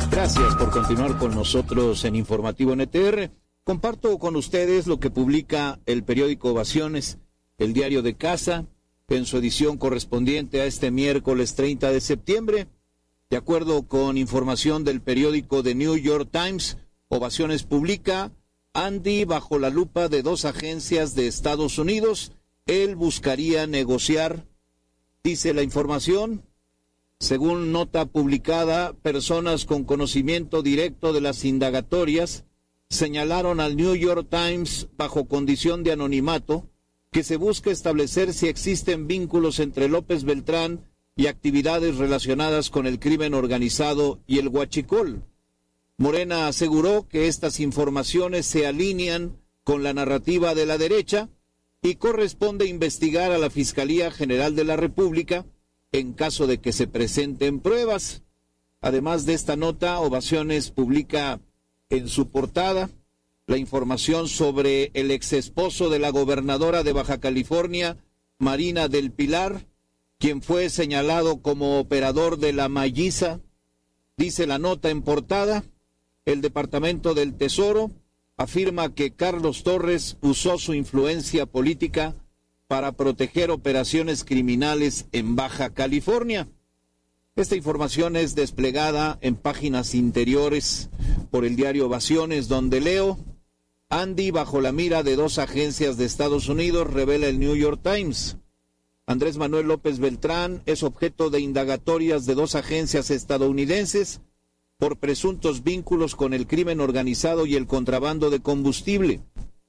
Gracias por continuar con nosotros en Informativo NTR. Comparto con ustedes lo que publica el periódico Ovaciones, el diario de casa, en su edición correspondiente a este miércoles 30 de septiembre. De acuerdo con información del periódico The New York Times, Ovaciones publica: Andy bajo la lupa de 2 agencias de Estados Unidos, él buscaría negociar. Dice la información, según nota publicada, personas con conocimiento directo de las indagatorias señalaron al New York Times, bajo condición de anonimato, que se busca establecer si existen vínculos entre López Beltrán y actividades relacionadas con el crimen organizado y el huachicol. Morena aseguró que estas informaciones se alinean con la narrativa de la derecha y corresponde investigar a la Fiscalía General de la República en caso de que se presenten pruebas. Además de esta nota, Ovaciones publica en su portada la información sobre el exesposo de la gobernadora de Baja California, Marina del Pilar, quien fue señalado como operador de la Malliza. Dice la nota en portada, el Departamento del Tesoro afirma que Carlos Torres usó su influencia política para proteger operaciones criminales en Baja California. Esta información es desplegada en páginas interiores por el diario Ovaciones, donde leo: Andy bajo la mira de 2 agencias de Estados Unidos, revela el New York Times. Andrés Manuel López Beltrán es objeto de indagatorias de 2 agencias estadounidenses por presuntos vínculos con el crimen organizado y el contrabando de combustible.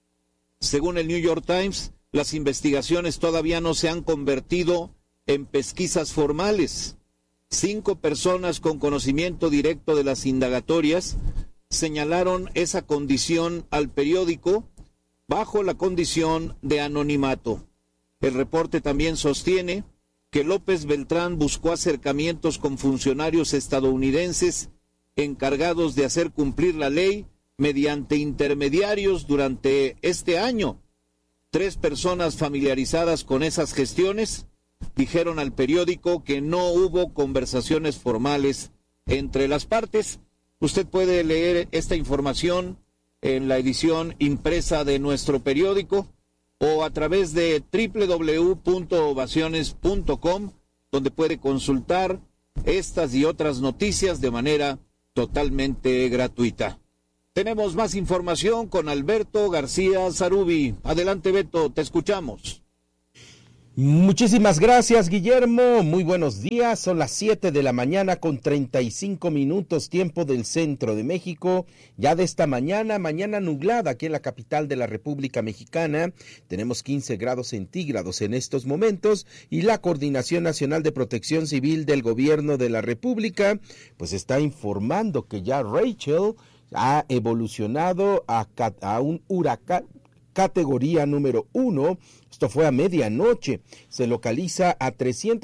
Según el New York Times, las investigaciones todavía no se han convertido en pesquisas formales. 5 personas con conocimiento directo de las indagatorias señalaron esa condición al periódico bajo la condición de anonimato. El reporte también sostiene que López Beltrán buscó acercamientos con funcionarios estadounidenses encargados de hacer cumplir la ley mediante intermediarios durante este año. 3 personas familiarizadas con esas gestiones dijeron al periódico que no hubo conversaciones formales entre las partes. Usted puede leer esta información en la edición impresa de nuestro periódico o a través de www.ovaciones.com, donde puede consultar estas y otras noticias de manera totalmente gratuita. Tenemos más información con Alberto García Zarubi. Adelante, Beto, te escuchamos. Muchísimas gracias, Guillermo. Muy buenos días. Son las 7 de la mañana con 35 minutos, tiempo del centro de México. Ya de esta mañana nublada aquí en la capital de la República Mexicana. Tenemos 15 grados centígrados en estos momentos y la Coordinación Nacional de Protección Civil del Gobierno de la República pues está informando que ya Rachel ha evolucionado a un huracán categoría número 1, esto fue a medianoche, se localiza a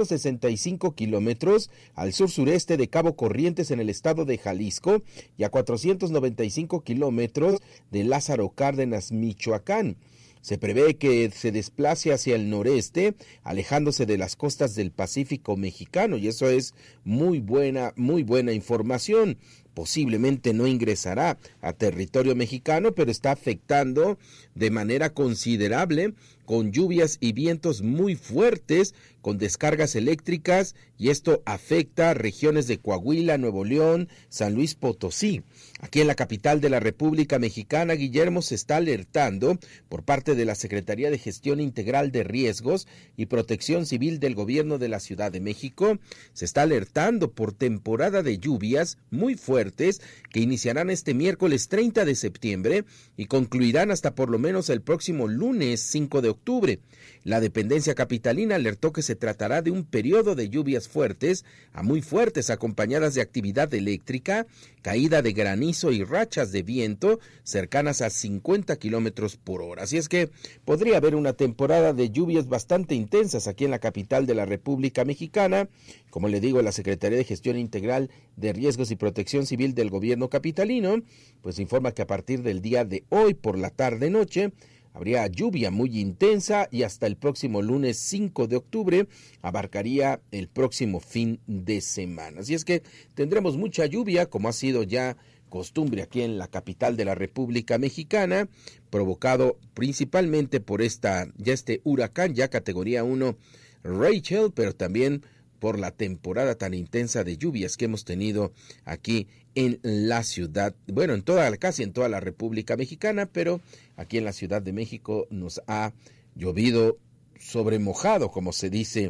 365 kilómetros al sur-sureste de Cabo Corrientes en el estado de Jalisco y a 495 kilómetros de Lázaro Cárdenas, Michoacán. Se prevé que se desplace hacia el noreste, alejándose de las costas del Pacífico mexicano, y eso es muy buena información. Posiblemente no ingresará a territorio mexicano, pero está afectando de manera considerable con lluvias y vientos muy fuertes, con descargas eléctricas, y esto afecta a regiones de Coahuila, Nuevo León, San Luis Potosí. Aquí en la capital de la República Mexicana, Guillermo, se está alertando por parte de la Secretaría de Gestión Integral de Riesgos y Protección Civil del Gobierno de la Ciudad de México, se está alertando por temporada de lluvias muy fuertes que iniciarán este miércoles 30 de septiembre y concluirán hasta por lo menos el próximo lunes 5 de octubre. La dependencia capitalina alertó que se tratará de un periodo de lluvias fuertes a muy fuertes, acompañadas de actividad eléctrica, caída de granizo y rachas de viento cercanas a 50 kilómetros por hora. Así es que podría haber una temporada de lluvias bastante intensas aquí en la capital de la República Mexicana. Como le digo, la Secretaría de Gestión Integral de Riesgos y Protección Civil del Gobierno capitalino pues informa que a partir del día de hoy por la tarde-noche habría lluvia muy intensa y hasta el próximo lunes 5 de octubre abarcaría el próximo fin de semana. Así es que tendremos mucha lluvia, como ha sido ya costumbre aquí en la capital de la República Mexicana, provocado principalmente por este huracán ya categoría 1 Rachel, pero también por la temporada tan intensa de lluvias que hemos tenido aquí en la ciudad, bueno, casi en toda la República Mexicana, pero aquí en la Ciudad de México nos ha llovido sobremojado, como se dice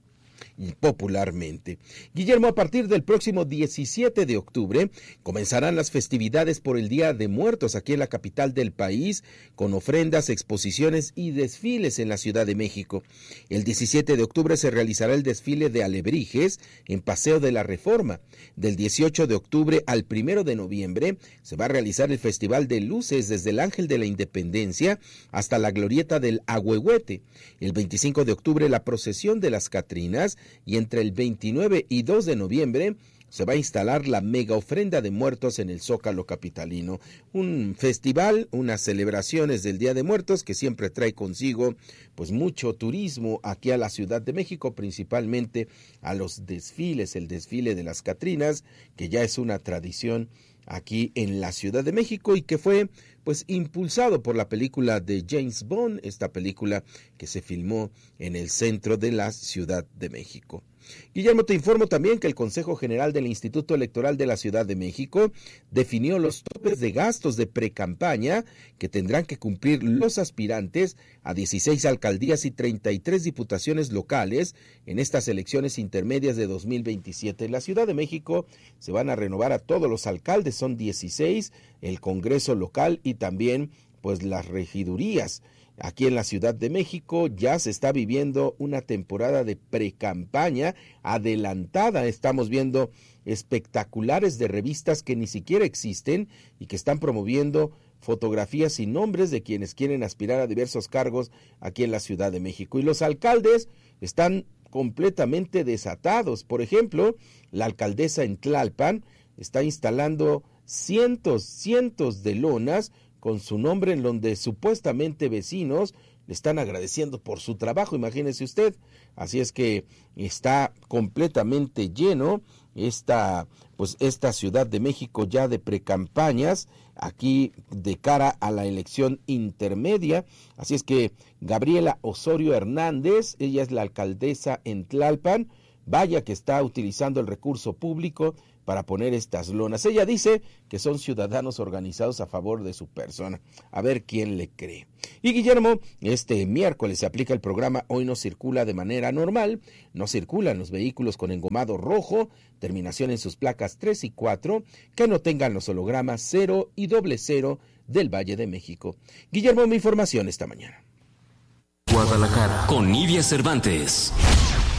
popularmente. Guillermo, a partir del próximo 17 de octubre comenzarán las festividades por el Día de Muertos aquí en la capital del país, con ofrendas, exposiciones y desfiles en la Ciudad de México. El 17 de octubre se realizará el desfile de alebrijes en Paseo de la Reforma. Del 18 de octubre al 1 de noviembre se va a realizar el Festival de Luces desde el Ángel de la Independencia hasta la Glorieta del Ahuehuete. El 25 de octubre la procesión de las Catrinas, y entre el 29 y 2 de noviembre se va a instalar la mega ofrenda de muertos en el Zócalo capitalino. Un festival, unas celebraciones del Día de Muertos que siempre trae consigo pues mucho turismo aquí a la Ciudad de México, principalmente a los desfiles, el desfile de las Catrinas, que ya es una tradición aquí en la Ciudad de México y que fue pues impulsado por la película de James Bond, esta película que se filmó en el centro de la Ciudad de México. Guillermo, te informo también que el Consejo General del Instituto Electoral de la Ciudad de México definió los topes de gastos de precampaña que tendrán que cumplir los aspirantes a 16 alcaldías y 33 diputaciones locales en estas elecciones intermedias de 2027. En la Ciudad de México se van a renovar a todos los alcaldes, son 16, el Congreso local y también pues las regidurías. Aquí en la Ciudad de México ya se está viviendo una temporada de precampaña adelantada. Estamos viendo espectaculares de revistas que ni siquiera existen y que están promoviendo fotografías y nombres de quienes quieren aspirar a diversos cargos aquí en la Ciudad de México. Y los alcaldes están completamente desatados. Por ejemplo, la alcaldesa en Tlalpan está instalando cientos de lonas con su nombre en donde supuestamente vecinos le están agradeciendo por su trabajo, imagínese usted. Así es que está completamente lleno esta Ciudad de México ya de precampañas aquí de cara a la elección intermedia. Así es que Gabriela Osorio Hernández, ella es la alcaldesa en Tlalpan, vaya que está utilizando el recurso público para poner estas lonas. Ella dice que son ciudadanos organizados a favor de su persona. A ver quién le cree. Y Guillermo, este miércoles se aplica el programa Hoy no circula de manera normal. No circulan los vehículos con engomado rojo, terminación en sus placas 3 y 4, que no tengan los hologramas 0 y 00 del Valle de México. Guillermo, mi información esta mañana. Guadalajara, con Nidia Cervantes.